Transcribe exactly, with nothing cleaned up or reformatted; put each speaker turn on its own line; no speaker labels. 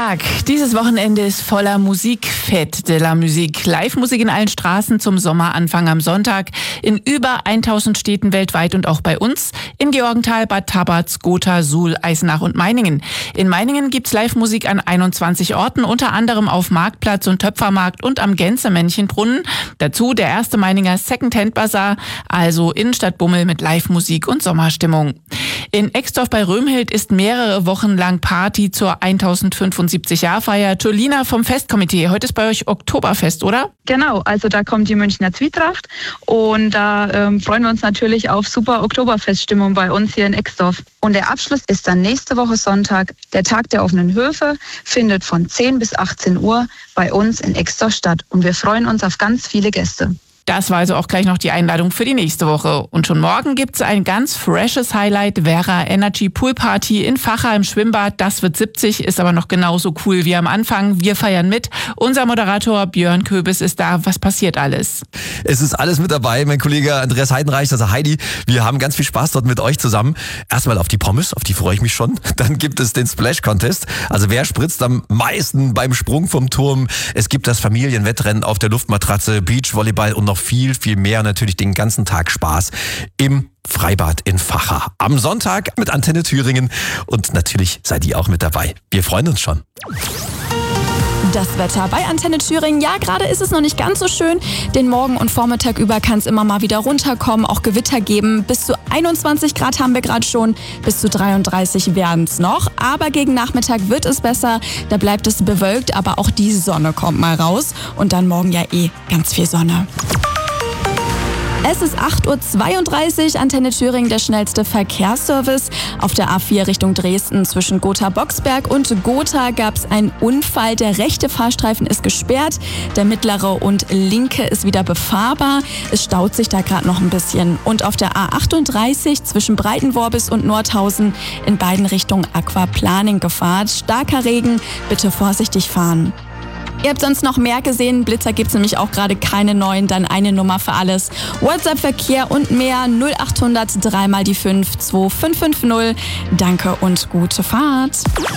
Tag. Dieses Wochenende ist voller Musik. Fête de la Musique. Live-Musik in allen Straßen zum Sommeranfang am Sonntag. In über tausend Städten weltweit und auch bei uns. In Georgenthal, Bad Tabatz, Gotha, Suhl, Eisenach und Meiningen. In Meiningen gibt's Live-Musik an einundzwanzig Orten, unter anderem auf Marktplatz und Töpfermarkt und am Gänsemännchenbrunnen. Dazu der erste Meininger Second-Hand-Bazar, also Innenstadtbummel mit Live-Musik und Sommerstimmung. In Exdorf bei Römhild ist mehrere Wochen lang Party zur tausendfünfundsiebzig-Jahr-Feier. Jolina vom Festkomitee, heute ist bei euch Oktoberfest, oder?
Genau, also da kommt die Münchner Zwietracht und da ähm, freuen wir uns natürlich auf super Oktoberfeststimmung bei uns hier in Exdorf. Und der Abschluss ist dann nächste Woche Sonntag. Der Tag der offenen Höfe findet von zehn bis achtzehn Uhr bei uns in Exdorf statt und wir freuen uns auf ganz viele Gäste.
Das war also auch gleich noch die Einladung für die nächste Woche. Und schon morgen gibt's ein ganz freshes Highlight, Vera Energy Pool Party in Vacha im Schwimmbad. Das wird siebzig, ist aber noch genauso cool wie am Anfang. Wir feiern mit. Unser Moderator Björn Köbis ist da. Was passiert alles?
Es ist alles mit dabei. Mein Kollege Andreas Heidenreich, also Heidi, wir haben ganz viel Spaß dort mit euch zusammen. Erstmal auf die Pommes, auf die freue ich mich schon. Dann gibt es den Splash Contest. Also wer spritzt am meisten beim Sprung vom Turm? Es gibt das Familienwettrennen auf der Luftmatratze, Beachvolleyball und noch viel, viel mehr, natürlich den ganzen Tag Spaß im Freibad in Vacha. Am Sonntag mit Antenne Thüringen und natürlich seid ihr auch mit dabei. Wir freuen uns schon.
Das Wetter bei Antenne Thüringen. Ja, gerade ist es noch nicht ganz so schön. Den Morgen und Vormittag über kann es immer mal wieder runterkommen, auch Gewitter geben. Bis zu einundzwanzig Grad haben wir gerade schon, bis zu dreiunddreißig werden es noch. Aber gegen Nachmittag wird es besser. Da bleibt es bewölkt, aber auch die Sonne kommt mal raus. Und dann morgen ja eh ganz viel Sonne. Es ist acht Uhr zweiunddreißig, Antenne Thüringen, der schnellste Verkehrsservice. Auf der A vier Richtung Dresden zwischen Gotha-Boxberg und Gotha gab es einen Unfall. Der rechte Fahrstreifen ist gesperrt, der mittlere und linke ist wieder befahrbar. Es staut sich da gerade noch ein bisschen. Und auf der A achtunddreißig zwischen Breitenworbis und Nordhausen in beiden Richtungen Aquaplaning-Gefahr. Starker Regen, bitte vorsichtig fahren. Ihr habt sonst noch mehr gesehen. Blitzer gibt's nämlich auch gerade keine neuen. Dann eine Nummer für alles. WhatsApp-Verkehr und mehr null achthundert drei mal die fünf zwei fünf fünf null. Danke und gute Fahrt.